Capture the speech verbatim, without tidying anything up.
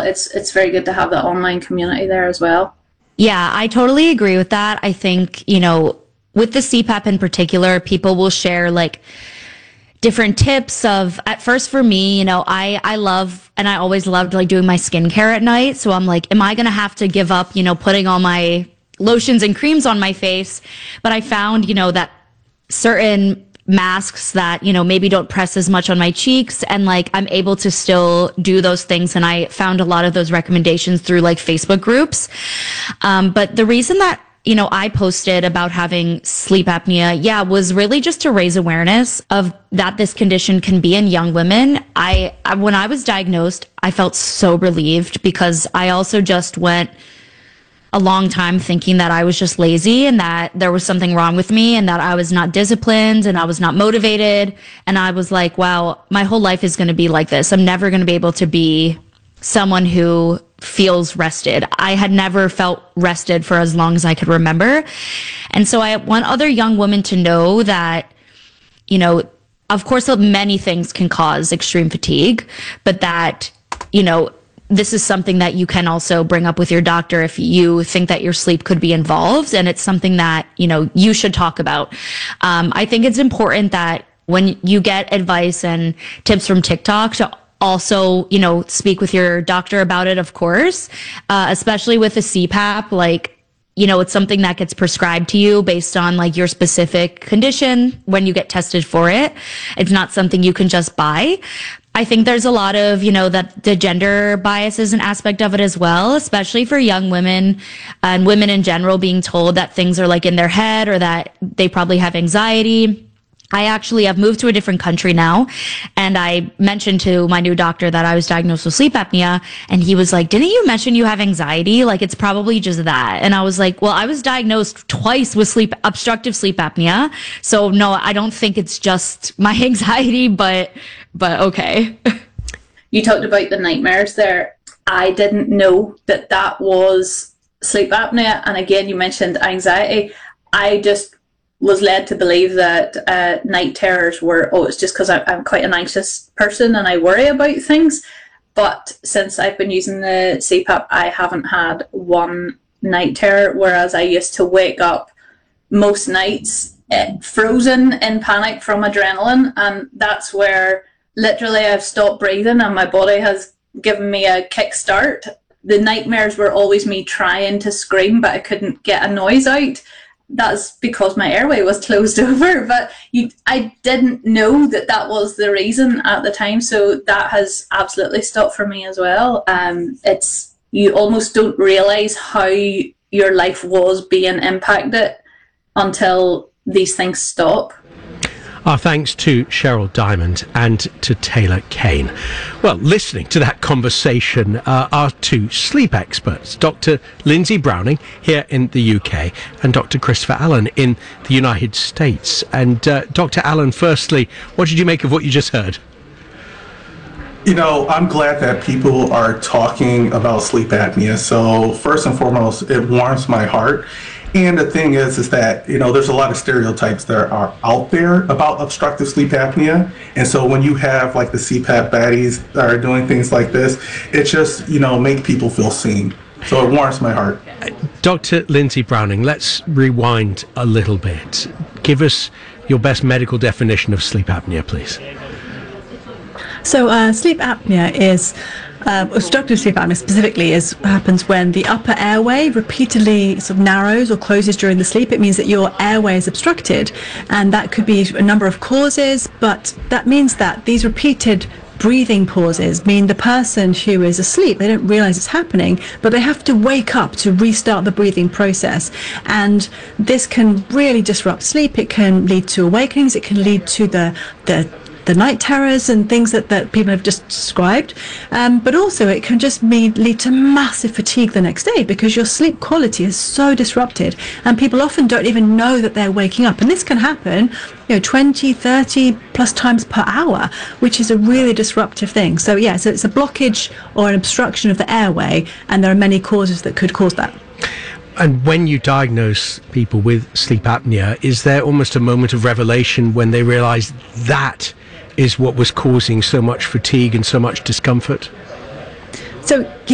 It's it's very good to have the online community there as well. Yeah, I totally agree with that. I think, you know, with the C PAP in particular, people will share like different tips of, at first for me, you know, I, I love, and I always loved like doing my skincare at night. So I'm like, am I going to have to give up, you know, putting all my lotions and creams on my face? But I found, you know, that certain masks that, you know, maybe don't press as much on my cheeks, and like I'm able to still do those things. And I found a lot of those recommendations through like Facebook groups. Um, but the reason that, you know, I posted about having sleep apnea, yeah, was really just to raise awareness of that this condition can be in young women. I, I when I was diagnosed, I felt so relieved, because I also just went a long time thinking that I was just lazy and that there was something wrong with me and that I was not disciplined and I was not motivated. And I was like, wow, my whole life is going to be like this. I'm never going to be able to be someone who feels rested. I had never felt rested for as long as I could remember. And so I want other young women to know that, you know, of course, many things can cause extreme fatigue, but that, you know, this is something that you can also bring up with your doctor if you think that your sleep could be involved. And it's something that, you know, you should talk about. Um, I think it's important that when you get advice and tips from TikTok to also, you know, speak with your doctor about it, of course, uh, especially with the C PAP. Like, you know, it's something that gets prescribed to you based on like your specific condition when you get tested for it. It's not something you can just buy. I think there's a lot of, you know, that the gender bias is an aspect of it as well, especially for young women and women in general being told that things are like in their head or that they probably have anxiety. I actually have moved to a different country now, and I mentioned to my new doctor that I was diagnosed with sleep apnea, and he was like, didn't you mention you have anxiety? Like, it's probably just that. And I was like, well, I was diagnosed twice with sleep obstructive sleep apnea. So no, I don't think it's just my anxiety, but, but okay. You talked about the nightmares there. I didn't know that that was sleep apnea. And again, you mentioned anxiety. I just was led to believe that uh, night terrors were, oh, it's just because I'm quite an anxious person and I worry about things. But since I've been using the C PAP, I haven't had one night terror, whereas I used to wake up most nights uh, frozen in panic from adrenaline. And that's where literally I've stopped breathing and my body has given me a kickstart. The nightmares were always me trying to scream, but I couldn't get a noise out. That's because my airway was closed over, but you, I didn't know that that was the reason at the time, so that has absolutely stopped for me as well. Um, it's, you almost don't realise how your life was being impacted until these things stop. Our thanks to Cheryl Diamond and to Taylor Kane. Well, listening to that conversation uh, are two sleep experts, Doctor Lindsay Browning here in the U K and Doctor Christopher Allen in the United States. And uh, Doctor Allen, firstly, what did you make of what you just heard? You know, I'm glad that people are talking about sleep apnea. So first and foremost, it warms my heart. And the thing is, is that, you know, there's a lot of stereotypes that are out there about obstructive sleep apnea. And so when you have like the C PAP baddies that are doing things like this, it just, you know, make people feel seen. So it warms my heart. Uh, Doctor Lindsay Browning, let's rewind a little bit. Give us your best medical definition of sleep apnea, please. So uh, sleep apnea is Uh, obstructive sleep apnea specifically is happens when the upper airway repeatedly sort of narrows or closes during the sleep. It means that your airway is obstructed, and that could be a number of causes, but that means that these repeated breathing pauses mean the person who is asleep, they don't realize it's happening, but they have to wake up to restart the breathing process. And this can really disrupt sleep. It can lead to awakenings. It can lead to the the the night terrors and things that, that people have just described. Um, but also it can just mean, lead to massive fatigue the next day because your sleep quality is so disrupted, and people often don't even know that they're waking up. And this can happen, you know, twenty, thirty plus times per hour, which is a really disruptive thing. So yeah, so it's a blockage or an obstruction of the airway, and there are many causes that could cause that. And when you diagnose people with sleep apnea, is there almost a moment of revelation when they realise that is what was causing so much fatigue and so much discomfort? So